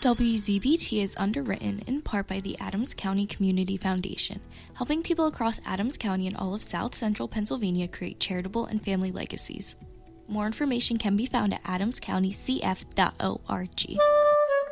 WZBT is underwritten in part by the Adams County Community Foundation, helping people across Adams County and all of South Central Pennsylvania create charitable and family legacies. More information can be found at adamscountycf.org.